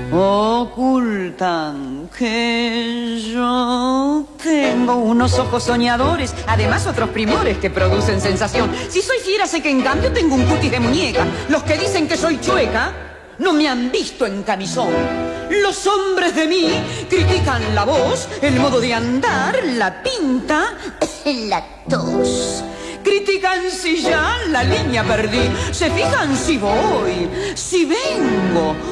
Ocultan que yo tengo unos ojos soñadores, además otros primores que producen sensación. Si soy fiera sé que en cambio tengo un cutis de muñeca. Los que dicen que soy chueca no me han visto en camisón. Los hombres de mí critican la voz, el modo de andar, la pinta, la tos. Critican si ya la línea perdí, se fijan si voy, si vengo